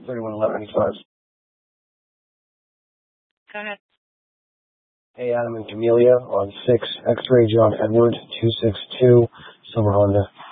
311185. Go ahead. Hey, Adam and Camellia on 6 X-Ray John Edward 262 Silver Honda.